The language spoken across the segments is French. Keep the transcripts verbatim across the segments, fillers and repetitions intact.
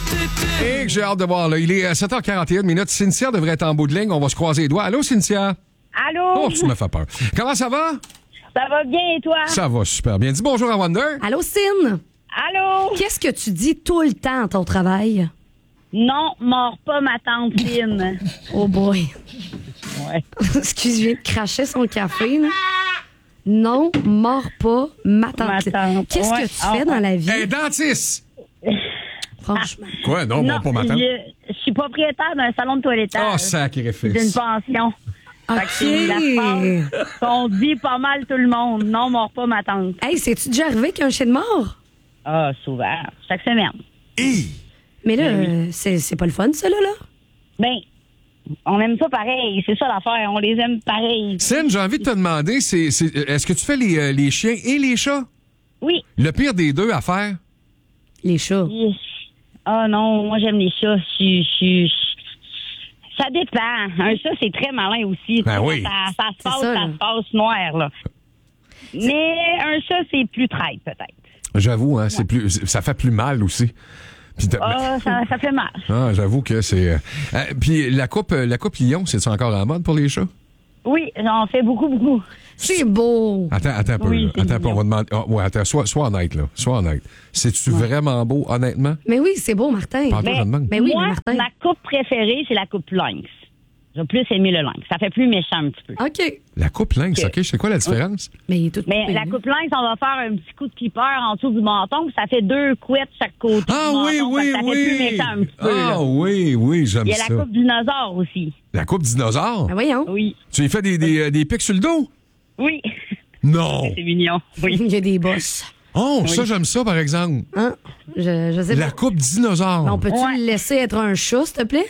Et que j'ai hâte de voir, là. Il est sept heures quarante et une minutes. Cynthia devrait être en bout de ligne. On va se croiser les doigts. Allô, Cynthia? Allô? Oh, tu me fais peur. Comment ça va? Ça va bien et toi? Ça va super bien. Dis bonjour à Wonder. Allô, Cyn? Allô? Qu'est-ce que tu dis tout le temps à ton travail? Non, mords pas ma tante Lynn. Oh boy. Ouais. Excuse, je viens de cracher son café, là. Non, mords pas ma tante. Ma tante. Qu'est-ce Ouais. que tu fais dans la vie? Un dentiste. Franchement. Quoi? Non, Non, bon, pas ma tante. je, je suis propriétaire d'un salon de toilettage. Oh, sacrifice. D'une pension. Fait que c'est la OK. phrase qu'on dit pas mal tout le monde. Non, mords pas ma tante. Hey, c'est-tu déjà arrivé qu'il y a un chien de mort? Ah, souvent. Chaque semaine. Hi. Mais là, Ben oui. euh, c'est, c'est pas le fun, ça, là, là? Ben, on aime ça pareil. C'est ça l'affaire. On les aime pareil. Cyn, j'ai envie de te demander, c'est, c'est, est-ce que tu fais les, euh, les chiens et les chats? Oui. Le pire des deux à faire? Les chats. Yes. Ah non, moi j'aime les chats. Je suis... Ça dépend. Un chat, c'est très malin aussi. Ben oui. Ça, ça se C'est passe, ça, ça, là. se passe noir, là. Mais un chat, c'est plus traite, peut-être. J'avoue, hein, c'est plus, ça fait plus mal aussi. Puis t'as- Ah, ça, ça fait mal. Ah, j'avoue que c'est. euh, euh, puis la coupe, euh, la coupe Lyon, c'est encore en mode pour les chats? Oui, j'en fais beaucoup, beaucoup. C'est beau. Attends, attends un peu. Oui, là. c'est Attends un peu, on va mignon. demander. Ah, ouais, attends, sois, sois honnête, là. Sois honnête. C'est-tu vraiment beau, honnêtement? Mais oui, c'est beau, Martin. Parle-toi, je demande. Mais oui, moi, Martin. ma coupe préférée, c'est la coupe lynx. J'ai plus aimé le lynx. Ça fait plus méchant un petit peu. OK. La coupe lynx, OK, c'est quoi la différence? Mais il est tout Mais coupé, la là. coupe lynx, on va faire un petit coup de clipper en dessous du menton, puis ça fait deux couettes chaque côté Ah du oui, menton. oui, Fait que ça oui. fait plus méchant un petit peu. Ah là. oui, oui, j'aime Il y a ça. la coupe dinosaure aussi. La coupe dinosaure? Ben voyons. Oui. Tu lui fais des, des, euh, des pics sur le dos? Oui. Non! C'est mignon. Oui. Il y a des bosses. Oh, ça, j'aime ça, par exemple. Hein? Je, je sais La pas. coupe dinosaure. On peut-tu Ouais. le laisser être un chat, s'il te plaît?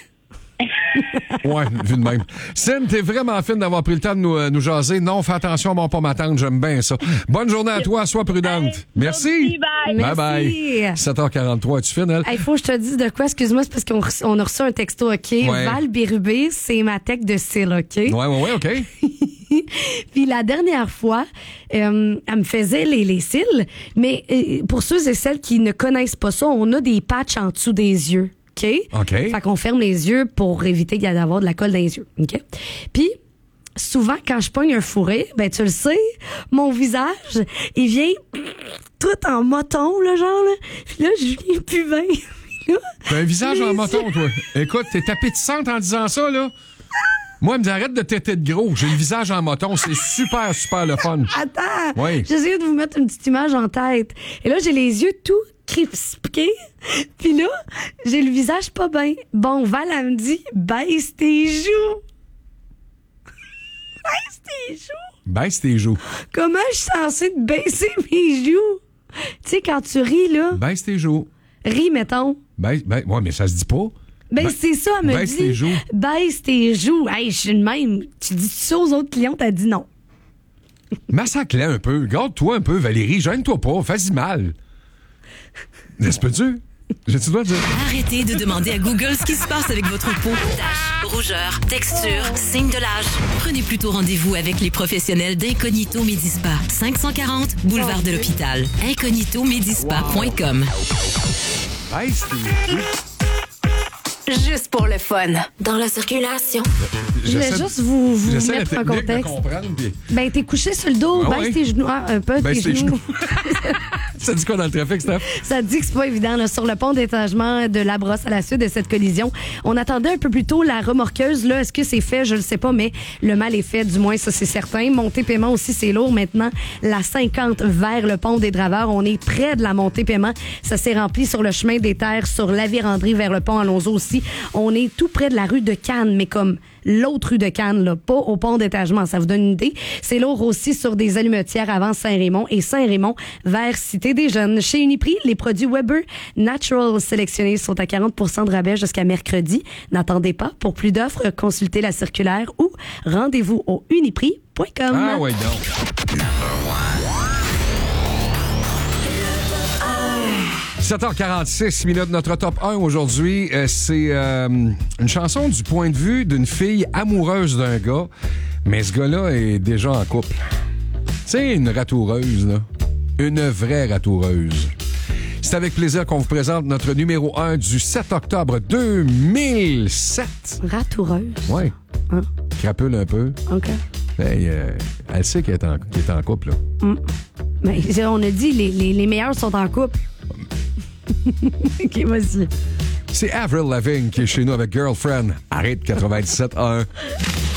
Ouais, vu de même. Cyn, t'es vraiment fine d'avoir pris le temps de nous, euh, nous jaser. Non, fais attention, mon pas m'attendre, j'aime bien ça. Bonne journée à toi, sois prudente. Hey, Merci. bye. Bye bye. Merci. sept heures quarante-trois, es-tu fine, elle? Il faut que je te dise de quoi, excuse-moi, c'est parce qu'on re- on a reçu un texto, OK? Ouais. Val Bérubé, c'est ma tech de cils, OK? Ouais, ouais, ouais, OK. Puis la dernière fois, euh, elle me faisait les, les cils, mais euh, pour ceux et celles qui ne connaissent pas ça, on a des patchs en dessous des yeux, OK? OK. Fait qu'on ferme les yeux pour éviter d'avoir de la colle dans les yeux, OK? Puis, souvent, quand je pogne un fourré, ben tu le sais, mon visage, il vient tout en moton, là, genre, là. Puis là, je viens plus bien. Puis là, T'as un visage en les moton, yeux- toi. Écoute, t'es appétissante en disant ça, là. Moi, elle me dit, arrête de têter de gros. J'ai le visage en moton. C'est super, super le fun. Attends, Oui. j'essaie de vous mettre une petite image en tête. Et là, j'ai les yeux tout crispés. Puis là, j'ai le visage pas bien. Bon, Val, elle me dit, baisse tes joues. Baisse tes joues. Baisse tes joues. Comment je suis censée te baisser mes joues? Tu sais, quand tu ris, là, Baisse tes joues. ris, mettons. Baisse, baisse. Ouais, mais ça se dit pas. Ben, Ba- c'est ça, elle me baisse dit. tes joues. Baisse tes joues. Hey, je suis le même. Tu dis ça aux autres clients, t'as dit non. Massacre-la un peu. Garde-toi un peu, Valérie. Gêne-toi pas. Fais-y mal. N'est-ce pas tu? J'ai-tu le droit de dire? Arrêtez de demander à Google ce qui se passe avec votre peau. Taches, rougeur, texture, signes de l'âge. Prenez plutôt rendez-vous avec les professionnels d'Incognito Médispa. cinq cent quarante, boulevard de l'Hôpital. incognito médispa point com. Baisse tes joues. Juste pour le fun. Dans la circulation. Je voulais J'essaie- juste vous, vous J'essaie la mettre en technique de contexte. comprendre. Puis... Ben, t'es couché sur le dos, Ah baisse ouais? tes genoux. Ah, un peu Baisse tes tes genoux. Ça dit quoi dans le trafic, Steph? Ça dit que c'est pas évident, là, sur le pont d'étagement de la Brosse à la suite de cette collision. On attendait un peu plus tôt la remorqueuse. Là, est-ce que c'est fait? Je le sais pas, mais le mal est fait, du moins, ça, c'est certain. Montée paiement aussi, c'est lourd. Maintenant, la cinquante vers le pont des Draveurs. On est près de la montée paiement. Ça s'est rempli sur le chemin des Terres, sur la Vérandrie vers le pont Alonso aussi. On est tout près de la rue de Cannes, mais comme l'autre rue de Cannes, là, pas au pont d'étagement. Ça vous donne une idée. C'est lourd aussi sur des allumetières avant Saint-Raymond et Saint-Raymond vers Cité des Jeunes. Chez Uniprix, les produits Weber Natural sélectionnés sont à quarante pour cent de rabais jusqu'à mercredi. N'attendez pas. Pour plus d'offres, consultez la circulaire ou rendez-vous au uniprix point com. Ah, ouais, donc. sept heures quarante-six minutes, notre top un aujourd'hui, euh, c'est euh, une chanson du point de vue d'une fille amoureuse d'un gars, mais ce gars-là est déjà en couple. C'est une ratoureuse, là. Une vraie ratoureuse. C'est avec plaisir qu'on vous présente notre numéro un du sept octobre deux mille sept. Ratoureuse. Oui. Hein? Crapule un peu. OK. Hey, euh, elle sait qu'elle est en, qu'elle est en couple, là. Mm. Mais on a dit, les, les, les meilleurs sont en couple. OK, vas-y. C'est Avril Lavigne qui est chez nous avec Girlfriend. Arrête quatre-vingt-dix-sept un.